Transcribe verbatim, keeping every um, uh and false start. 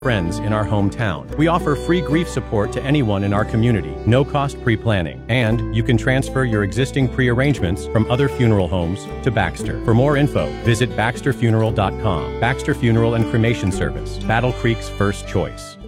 friends in our hometown. We offer free grief support to anyone in our community, no cost pre-planning, and you can transfer your existing pre-arrangements from other funeral homes to Baxter. For more info, visit baxter funeral dot com. Baxter Funeral and Cremation Service, Battle Creek's first choice.